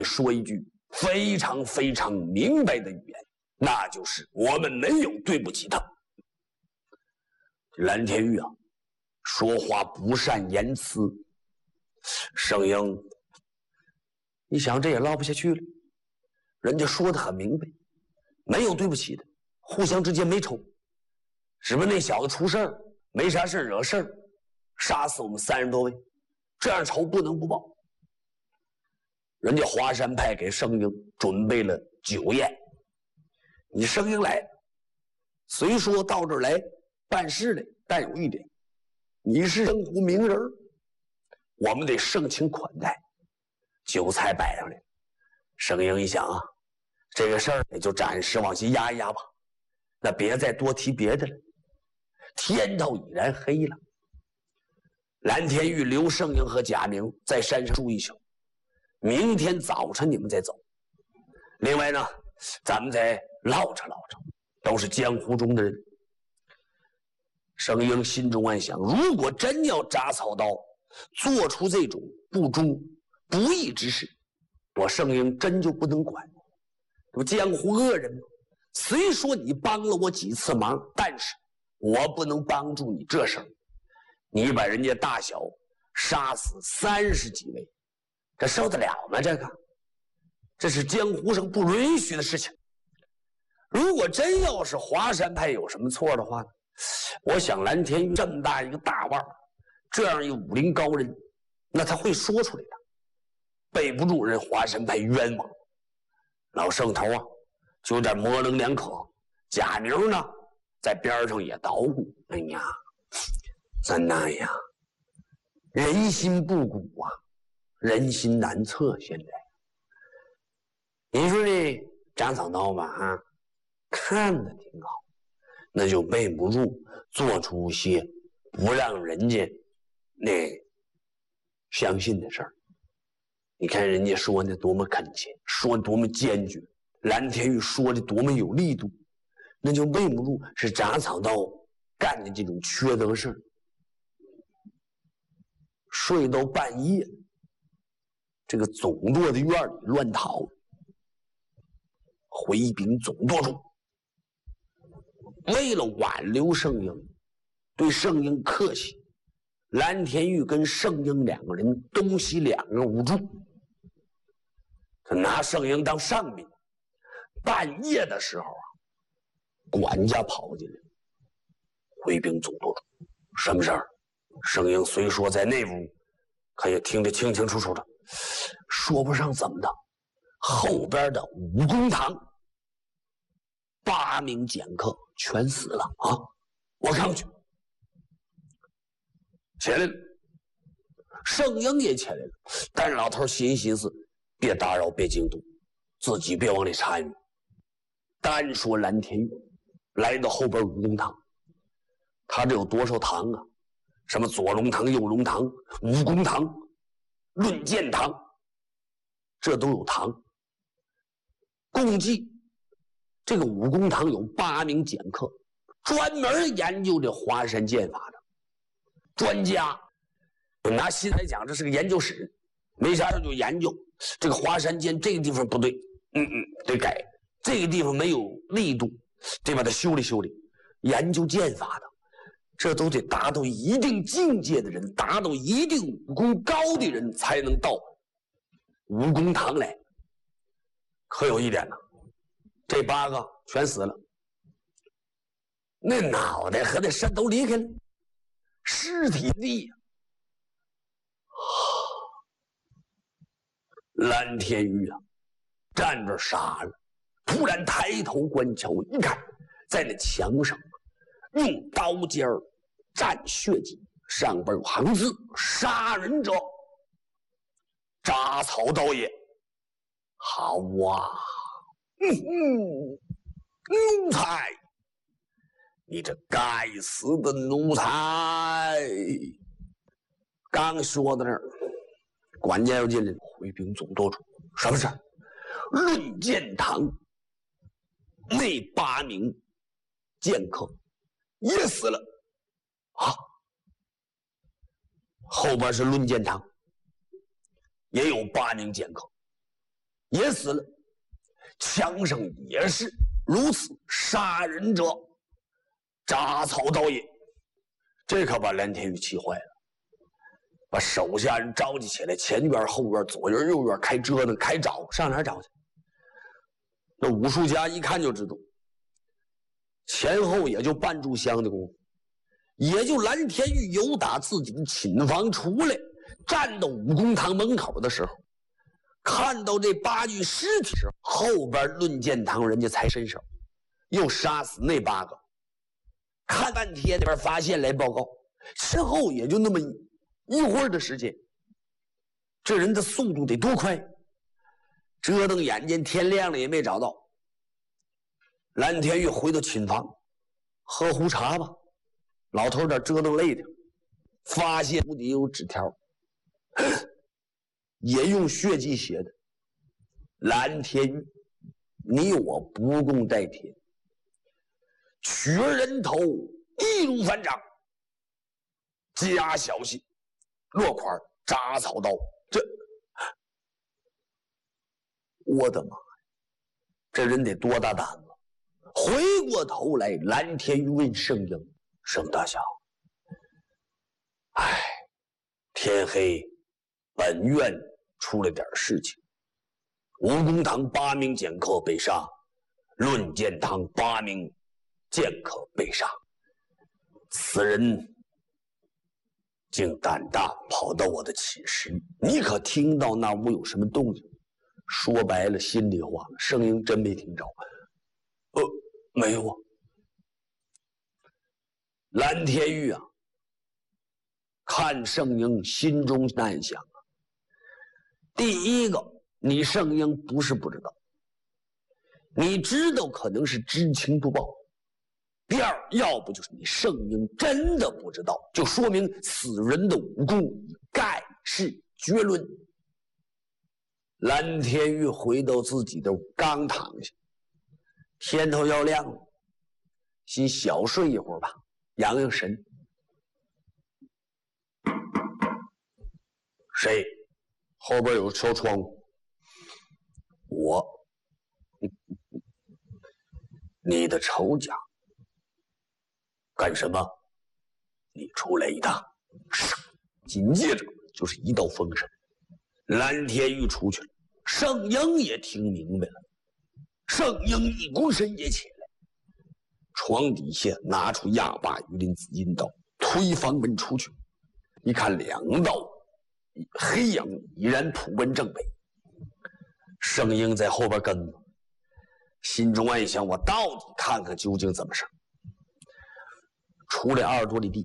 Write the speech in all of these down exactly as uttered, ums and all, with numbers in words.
说一句非常非常明白的语言，那就是我们没有对不起他。蓝天玉啊，说话不善言辞。圣英，你想这也唠不下去了。人家说的很明白，没有对不起的，互相之间没仇，只不过那小子出事儿，没啥事惹事儿，杀死我们三十多位，这样仇不能不报。人家华山派给圣英准备了酒宴，你圣英来，虽说到这儿来办事来，但有一点，你是江湖名人，我们得盛情款待。酒菜摆上来，圣英一想啊，这个事儿也就暂时往下压一压吧，那别再多提别的了。天都已然黑了，蓝天玉留圣英和贾明在山上住一宿，明天早晨你们再走。另外呢，咱们再唠着唠着，都是江湖中的人。圣英心中暗想，如果真要铡草刀做出这种不忠不义之事，我圣英真就不能管。我江湖恶人嘛，虽说你帮了我几次忙，但是我不能帮助你这事儿。你把人家大小杀死三十几位，这受得了吗？这个这是江湖上不允许的事情。如果真要是华山派有什么错的话，我想蓝天玉这么大一个大腕，这样一个武林高人，那他会说出来的，背不住人华山派冤枉。老圣头啊就有点模棱两可，贾明呢在边上也捣鼓，哎呀，咱那呀，人心不古啊，人心难测。现在你说这铡草刀吧啊，看的挺好，那就背不住做出些不让人家那相信的事儿。你看人家说的多么恳切，说的多么坚决，蓝天玉说的多么有力度，那就背不住是铡草刀干的这种缺德事儿。睡到半夜，这个总舵的院里乱逃，回禀总舵主，为了挽留圣英，对圣英客气，蓝天玉跟圣英两个人东西两个无助，他拿圣英当上宾。半夜的时候啊，管家跑进来，回禀总舵主，什么事儿？圣英虽说在内屋，可也听得清清楚楚的，说不上怎么的，后边的武功堂八名剑客全死了啊！我看过去，起来了，圣英也起来了，但是老头寻寻思，别打扰，别惊动，自己别往里参与。单说蓝天玉来到后边武功堂，他这有多少堂啊？什么左龙堂、右龙堂、武功堂、论剑堂，这都有堂。共计这个武功堂有八名剑客，专门研究这华山剑法的专家。拿现在讲，这是个研究室，没啥事就研究这个华山剑这个地方不对，嗯嗯，得改。这个地方没有力度，得把它修理修理。研究剑法的，这都得达到一定境界的人，达到一定武功高的人才能到武功堂来。可有一点呢，这八个全死了，那脑袋和那身都离开了，尸体地呀。蓝天玉啊，站着傻了，突然抬头观瞧，一看，在那墙上用刀尖儿蘸血迹，上边有行字：杀人者铡草刀也。好啊，嗯嗯，奴才，你这该死的奴才！刚说到那儿，管家又进来，回禀总舵主，什么事？论剑堂那八名剑客也死了啊！后边是论剑堂，也有八名剑客， 也死了，枪声也是如此。杀人者铡草刀也。这可把蓝天宇气坏了，把手下人召集起来，前院后院左院右院开折腾开找，上哪儿找去？那武术家一看就知道，前后也就半炷香的功夫，也就蓝天玉由打自己的寝房出来，站到武功堂门口的时候，看到这八具尸体时，后边论剑堂人家才伸手，又杀死那八个。看半天那边发现来报告，之后也就那么一会儿的时间，这人的速度得多快！折腾眼睛，天亮了也没找到。蓝天玉回到寝房，喝壶茶吧。老头这折腾累的，发现屋里有纸条，也用血迹写的：“蓝天玉，你我不共戴天，取而人头，易如反掌。加小心，落款铡草刀。”这，我的妈呀！这人得多大胆子！回过头来，蓝天玉问圣婴：“圣大侠，哎，天黑，本院出了点事情。武功堂八名剑客被杀，论剑堂八名剑客被杀，此人竟胆大跑到我的寝室，你可听到那屋有什么动静？”说白了，心里话，圣婴真没听着。呃，没有啊。蓝天玉啊，看圣婴心中难想啊。第一个，你圣婴不是不知道，你知道可能是知情不报。第二，要不就是你圣婴真的不知道，就说明此人的武功盖世绝伦。蓝天玉回到自己的刚躺下，天头要亮了，先小睡一会儿吧，养养神。谁？后边有敲窗户。我，你的仇家干什么？你出来一趟。紧接着就是一道风声，蓝天玉出去了。圣婴也听明白了，圣婴一躬身也起来，床底下拿出亚巴鱼鳞紫金刀，推房门出去。一看两道黑影已然扑奔正北，圣婴在后边跟着，心中暗想：我到底看看究竟怎么事。出来二十多里地，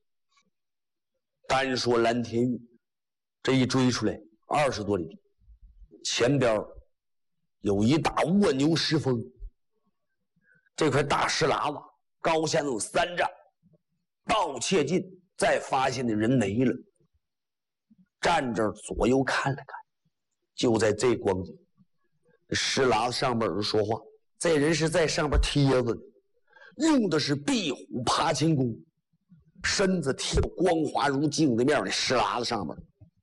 单说蓝天玉，这一追出来二十多里地。前边有一大卧牛石峰，这块大石喇子高下有三丈，到切近再发现的人没了。站这儿左右看了看，就在这光景，石喇子上边有人说话，这人是在上边贴子的，用的是壁虎爬行功，身子贴光滑如镜子面的石喇子上面。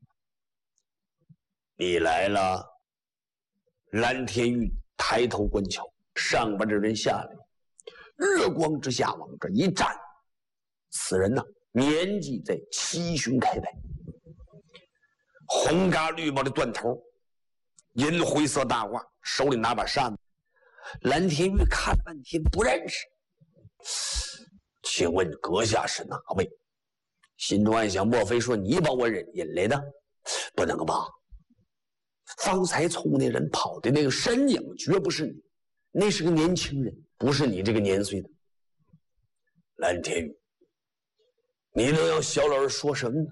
你来了。蓝天玉抬头观瞧，上边的人下来，月光之下往这一站，此人呢、啊、年纪在七旬开外，红嘎绿帽的断头，银灰色大褂，手里拿把扇子。蓝天玉看了半天不认识，请问阁下是哪位？心中暗想，莫非说你把我引引来的？不能吧，方才从那人跑的那个身影绝不是你，那是个年轻人，不是你这个年岁的。蓝天宇，你能让小老儿说什么呢？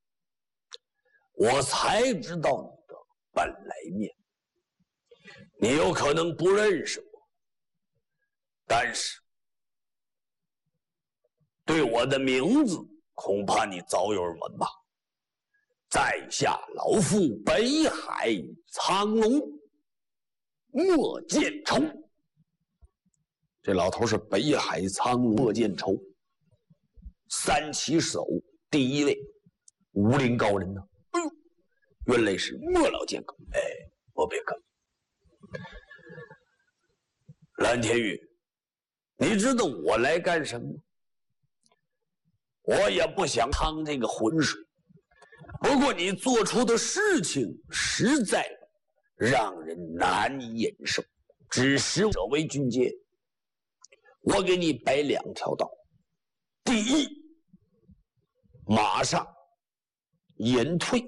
我才知道你的本来面，你有可能不认识我，但是对我的名字恐怕你早有耳闻吧。在下老夫北海苍龙莫见愁。这老头是北海苍龙莫见愁，三旗手第一位武林高人呢。哎呦，原来是莫老剑客。哎，莫别客， 蓝天宇，你知道我来干什么？我也不想趟这个浑水，不过你做出的事情实在让人难以忍受。只使者为俊杰，我给你摆两条道。第一，马上隐退，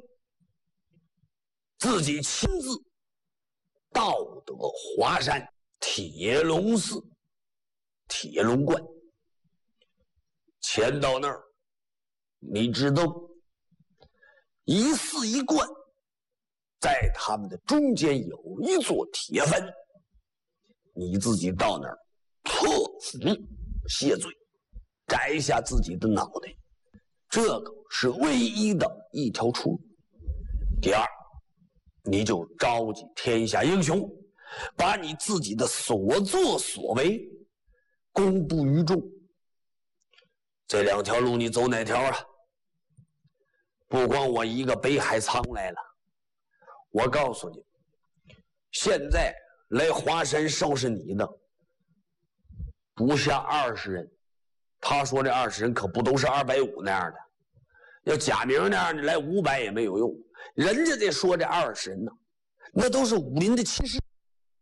自己亲自到得华山铁龙寺、铁龙观，前到那儿，你知道一寺一观，在他们的中间有一座铁坟，你自己到那儿破腹谢罪，摘下自己的脑袋，这个是唯一的一条出路。第二，你就召集天下英雄，把你自己的所作所为公布于众。这两条路你走哪条啊？不光我一个北海仓来了，我告诉你，现在来华山收拾你的不下二十人。他说这二十人可不都是二百五那样的，要贾明那样的来五百也没有用。人家这说这二十人呢，那都是武林的骑士。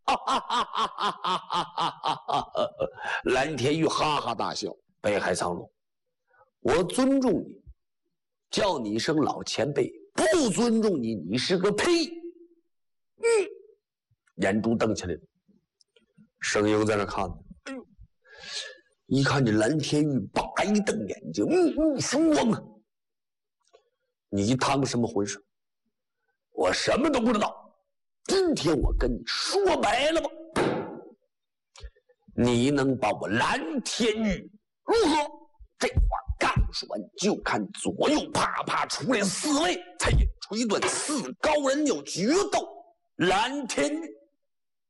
蓝天玉哈哈大笑，北海苍龙，我尊重你，叫你一声老前辈，不尊重你，你是个屁。嗯，眼珠瞪起来了。声英在那看，哎呦，一看这蓝天玉，叭一瞪眼睛，嗯嗯，什么啊？你趟什么浑水？我什么都不知道。今天我跟你说白了吧，你能把我蓝天玉如何？这话刚说完，就看左右啪啪出来四位，他也出一段四高人有决斗。蓝天玉